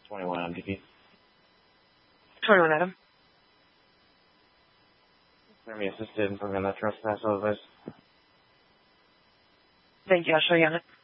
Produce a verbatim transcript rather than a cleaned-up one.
twenty-one M D P. twenty-one Adam. Let me assist in from that trespass over. Thank you. I'll show you on it.